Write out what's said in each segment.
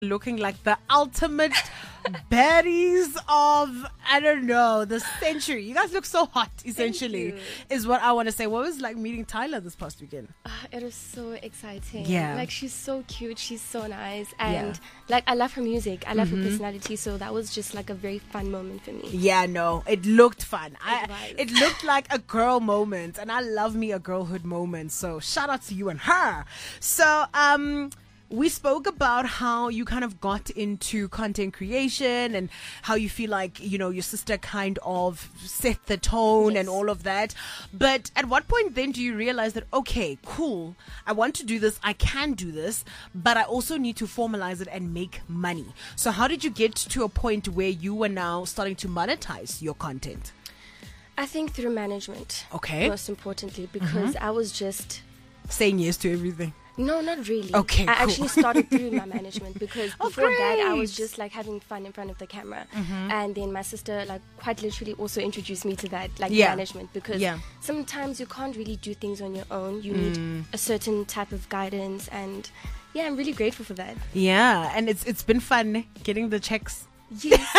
looking like the ultimate baddies of, I don't know, the century. You guys look so hot, essentially, is what I want to say. What was like meeting Tyler this past weekend? It was so exciting. Yeah. Like, she's so cute. She's so nice. And, like, I love her music. I love her personality. So that was just, like, a very fun moment for me. Yeah, no, it looked fun. was. It looked like a girl moment, and I love me a girlhood moment. So shout out to you and her. So, we spoke about how you kind of got into content creation and how you feel like, you know, your sister kind of set the tone and all of that. But at what point then do you realize that, okay, cool, I want to do this, I can do this, but I also need to formalize it and make money. So how did you get to a point where you were now starting to monetize your content? I think through management. Okay. Most importantly, because I was just... saying yes to everything. No, not really. Okay, I cool. actually started through my management because before that I was great. just like having fun in front of the camera. And then my sister like quite literally also introduced me to that like management because sometimes you can't really do things on your own. You need a certain type of guidance, and yeah, I'm really grateful for that. Yeah, and it's been fun getting the checks. Yes.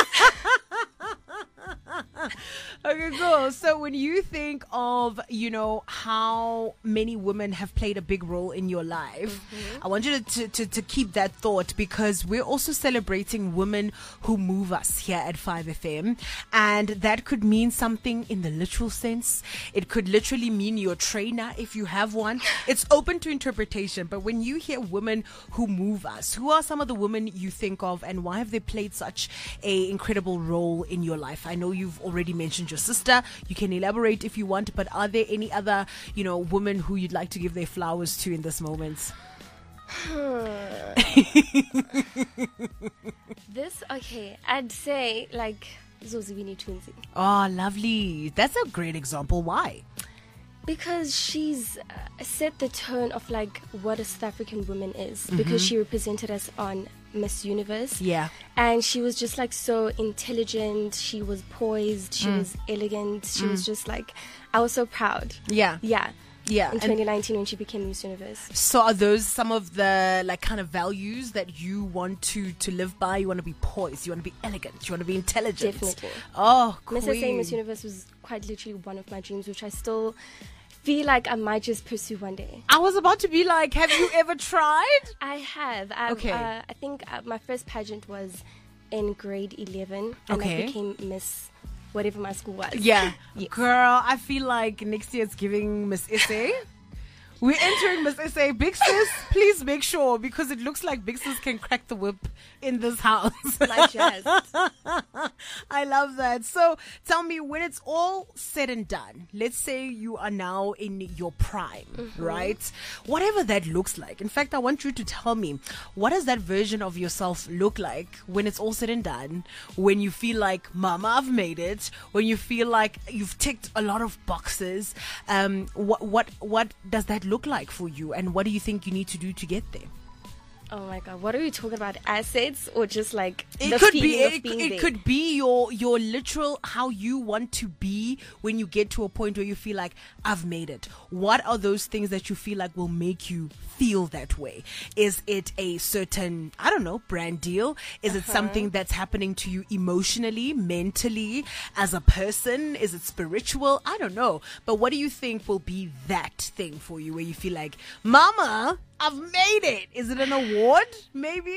Okay, cool. So when you think of, you know, how many women have played a big role in your life, I want you to keep that thought, because we're also celebrating women who move us here at 5FM. And that could mean something in the literal sense. It could literally mean your trainer if you have one. It's open to interpretation. But when you hear women who move us, who are some of the women you think of, and why have they played such a incredible role in your life? I know you've already mentioned your sister. You can elaborate if you want, but are there any other, you know, women who you'd like to give their flowers to in this moment? I'd say like Zozibini Twinsie. Oh, lovely. That's a great example. Why? Because she's set the tone of like what a South African woman is, because she represented us on Miss Universe. Yeah. And she was just like so intelligent, she was poised, she was elegant, she was just like, I was so proud. Yeah. In 2019 when she became Miss Universe. So are those some of the like kind of values that you want to live by? You want to be poised, you want to be elegant, you want to be intelligent. Definitely. Oh, Miss queen. SA Miss Universe was quite literally one of my dreams, which I still feel like I might just pursue one day. I was about to be like, have you ever tried? I have. Okay. I think my first pageant was in grade 11, and I became Miss whatever my school was. Yeah. Yes. Girl, I feel like next year it's giving Miss SA. We're entering Miss SA. Big sis, please make sure, because it looks like Big sis can crack the whip in this house. Like just. I love that. So tell me, when it's all said and done, let's say you are now in your prime, right? Whatever that looks like. In fact, I want you to tell me, what does that version of yourself look like when it's all said and done? When you feel like, Mama, I've made it. When you feel like you've ticked a lot of boxes. What does that look like for you, and what do you think you need to do to get there? Oh my God, what are we talking about? Assets or just like It could be your literal how you want to be when you get to a point where you feel like I've made it. What are those things that you feel like will make you feel that way? Is it a certain, I don't know, brand deal? Is it something that's happening to you emotionally, mentally, as a person? Is it spiritual? I don't know. But what do you think will be that thing for you where you feel like, Mama, I've made it? Is it an award, maybe?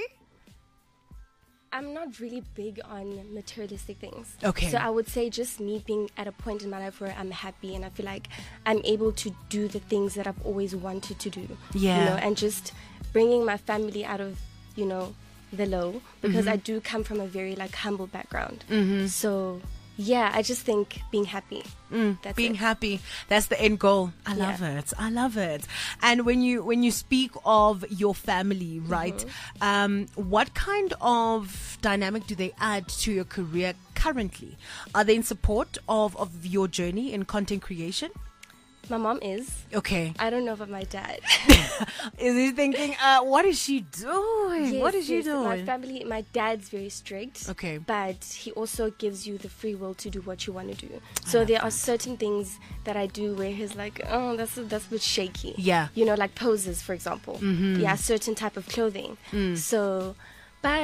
I'm not really big on materialistic things. Okay. So I would say just me being at a point in my life where I'm happy and I feel like I'm able to do the things that I've always wanted to do. Yeah. You know, and just bringing my family out of, you know, the low, because I do come from a very like humble background. So yeah, I just think being happy. That's being it. happy, that's the end goal. I love it. And when you speak of your family, right, what kind of dynamic do they add to your career currently? Are they in support of your journey in content creation? My mom is. Okay. I don't know about my dad. Is he thinking, what is she doing? Yes, what is she yes. doing? My family, my dad's very strict. Okay. But he also gives you the free will to do what you want to do. So there are certain things that I do where he's like, oh, that's a bit shaky. Yeah. You know, like poses, for example. Yeah, certain type of clothing. So